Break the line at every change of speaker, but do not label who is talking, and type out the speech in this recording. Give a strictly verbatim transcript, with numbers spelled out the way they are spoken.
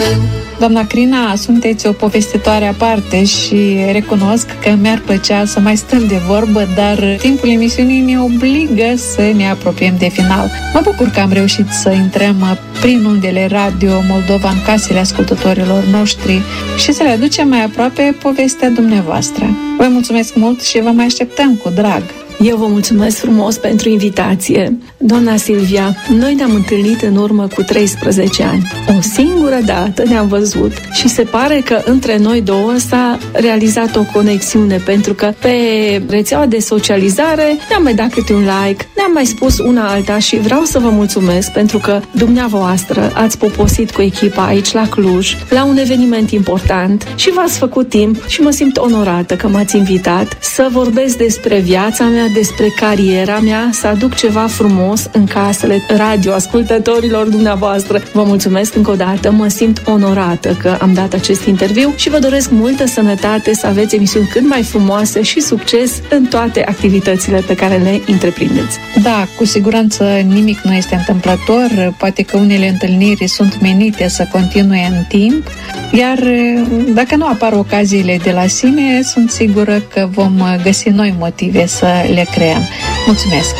meu.
Doamna Crina, sunteți o povestitoare aparte și recunosc că mi-ar plăcea să mai stăm de vorbă, dar timpul emisiunii ne obligă să ne apropiem de final. Mă bucur că am reușit să intrăm prin undele Radio Moldova în casele ascultătorilor noștri și să le aducem mai aproape povestea dumneavoastră. Vă mulțumesc mult și vă mai așteptăm cu drag.
Eu vă mulțumesc frumos pentru invitație. Doamna Silvia, noi ne-am întâlnit în urmă cu treisprezece ani. O singură dată ne-am văzut și se pare că între noi două s-a realizat o conexiune, pentru că pe rețeaua de socializare ne-am mai dat câte un like, ne-am mai spus una alta și vreau să vă mulțumesc pentru că dumneavoastră ați poposit cu echipa aici la Cluj la un eveniment important și v-ați făcut timp și mă simt onorată că m-ați invitat să vorbesc despre viața mea, despre cariera mea, să aduc ceva frumos în casele radioascultătorilor dumneavoastră. Vă mulțumesc încă o dată, mă simt onorată că am dat acest interviu și vă doresc multă sănătate, să aveți emisiuni cât mai frumoase și succes în toate activitățile pe care le întreprindeți.
Da, cu siguranță nimic nu este întâmplător, poate că unele întâlniri sunt menite să continue în timp, iar dacă nu apar ocaziile de la sine, sunt sigură că vom găsi noi motive să le creăm. Mulțumesc!